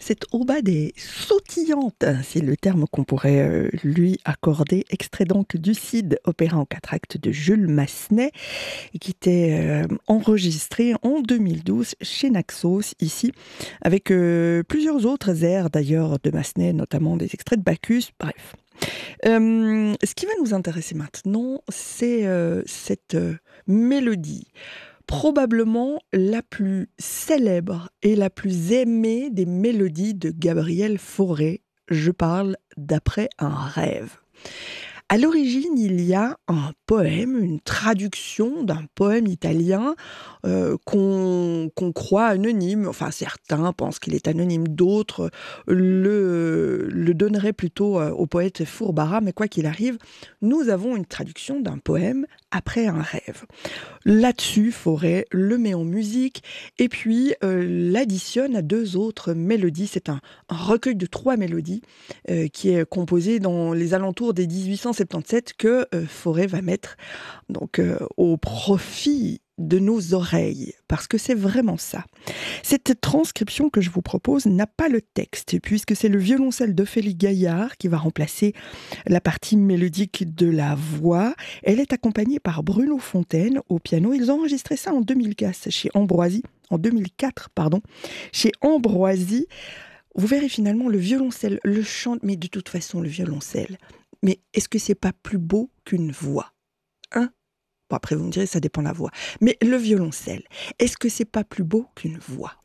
cette aubade est sautillante, c'est le terme qu'on pourrait lui accorder, extrait donc du Cid, opéra en 4 actes de Jules Massenet, et qui était enregistré en 2012 chez Naxos, ici, avec plusieurs autres airs d'ailleurs de Massenet, notamment des extraits de Bacchus, bref. Ce qui va nous intéresser maintenant, c'est cette mélodie, probablement la plus célèbre et la plus aimée des mélodies de Gabriel Fauré. Je parle d'Après un rêve. À l'origine, il y a un poème, une traduction d'un poème italien qu'on croit anonyme. Enfin, certains pensent qu'il est anonyme, d'autres le donneraient plutôt au poète Fourbara. Mais quoi qu'il arrive, nous avons une traduction d'un poème après un rêve. Là-dessus, Fauré le met en musique et puis l'additionne à 2 autres mélodies. C'est un recueil de 3 mélodies qui est composé dans les alentours des 1877 que Fauré va mettre donc au profit de nos oreilles, parce que c'est vraiment ça. Cette transcription que je vous propose n'a pas le texte, puisque c'est le violoncelle d'Ophélie Gaillard qui va remplacer la partie mélodique de la voix. Elle est accompagnée par Bruno Fontaine au piano. Ils ont enregistré ça en 2004 chez Ambroisie, chez Ambroisie. Vous verrez finalement le violoncelle, le chant, mais de toute façon le violoncelle. Mais est-ce que c'est pas plus beau qu'une voix, hein? Bon, après vous me direz, ça dépend de la voix. Mais le violoncelle, est-ce que c'est pas plus beau qu'une voix?